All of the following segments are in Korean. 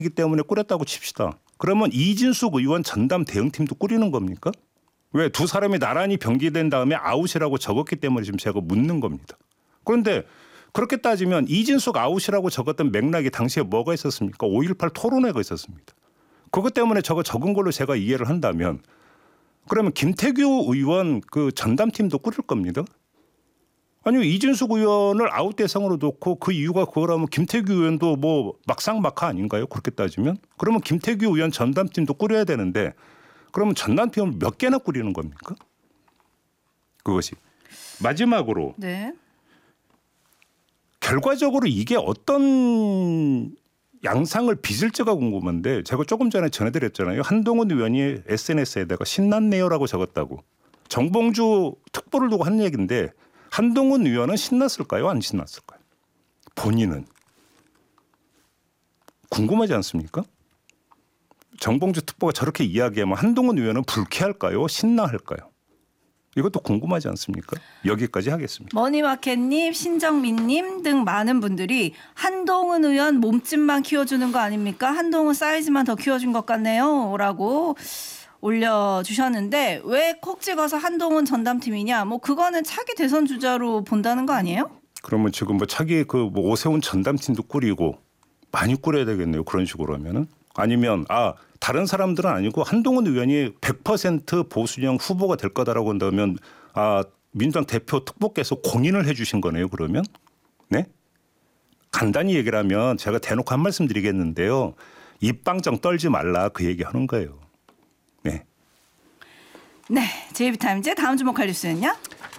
때문에 꾸렸다고 칩시다. 그러면 이진숙 의원 전담 대응팀도 꾸리는 겁니까? 왜 두 사람이 나란히 병기된 다음에 아웃이라고 적었기 때문에 지금 제가 묻는 겁니다. 그런데 그렇게 따지면 이진숙 아웃이라고 적었던 맥락이 당시에 뭐가 있었습니까? 5.18 토론회가 있었습니다. 그것 때문에 저거 적은 걸로 제가 이해를 한다면 그러면 김태규 의원 그 전담팀도 꾸릴 겁니다. 아니 이진숙 의원을 아웃 대상으로 놓고 그 이유가 그거라면 김태규 의원도 뭐 막상막하 아닌가요? 그렇게 따지면 그러면 김태규 의원 전담팀도 꾸려야 되는데 그러면 전담팀을 몇 개나 꾸리는 겁니까? 그것이 마지막으로 네. 결과적으로 이게 어떤 양상을 빚을지가 궁금한데 제가 조금 전에 전해드렸잖아요. 한동훈 의원이 SNS에다가 신났네요라고 적었다고. 정봉주 특보를 두고 한 얘기인데 한동훈 의원은 신났을까요? 안 신났을까요? 본인은. 궁금하지 않습니까? 정봉주 특보가 저렇게 이야기하면 한동훈 의원은 불쾌할까요? 신나할까요? 이것도 궁금하지 않습니까? 여기까지 하겠습니다. 머니마켓님, 신정민님 등 많은 분들이 한동훈 의원 몸집만 키워주는 거 아닙니까? 한동훈 사이즈만 더 키워준 것 같네요. 라고 올려주셨는데 왜 콕 찍어서 한동훈 전담팀이냐? 뭐 그거는 차기 대선 주자로 본다는 거 아니에요? 그러면 지금 뭐 차기 그 뭐 오세훈 전담팀도 꾸리고 많이 꾸려야 되겠네요. 그런 식으로 하면은. 아니면 다른 사람들은 아니고 한동훈 의원이 100% 보수형 후보가 될 거다라고 한다면 민주당 대표 특보께서 공인을 해 주신 거네요. 그러면. 네? 간단히 얘기를 하면 제가 대놓고 한 말씀 드리겠는데요. 입방정 떨지 말라 그 얘기하는 거예요. 네. 네. JB타임즈 다음 주목할 뉴스는요?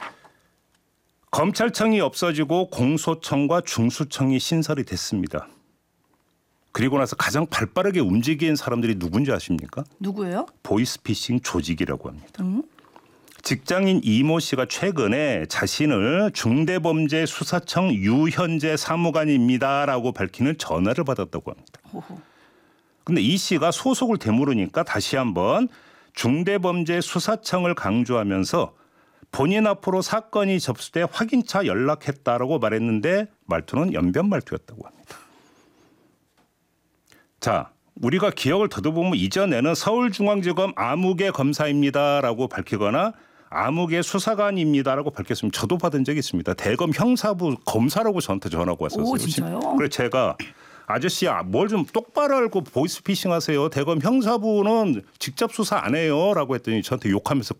검찰청이 없어지고 공소청과 중수청이 신설이 됐습니다. 그리고 나서 가장 발빠르게 움직인 사람들이 누군지 아십니까? 누구예요? 보이스피싱 조직이라고 합니다. 직장인 이모 씨가 최근에 자신을 중대범죄수사청 유현재 사무관입니다라고 밝히는 전화를 받았다고 합니다. 그런데 이 씨가 소속을 되물으니까 다시 한번 중대범죄수사청을 강조하면서 본인 앞으로 사건이 접수돼 확인차 연락했다라고 말했는데 말투는 연변 말투였다고 합니다. 자, 우리가 기억을 더듬으면 이전에는 서울중앙지검 아무개 검사입니다라고 밝히거나 아무개 수사관입니다라고 밝혔으면 저도 받은 적이 있습니다. 대검 형사부 검사라고 저한테 전화가 왔었어요. 오, 진짜요? 그래서 제가 아저씨 뭘 좀 똑바로 알고 보이스피싱 하세요. 대검 형사부는 직접 수사 안 해요라고 했더니 저한테 욕하면서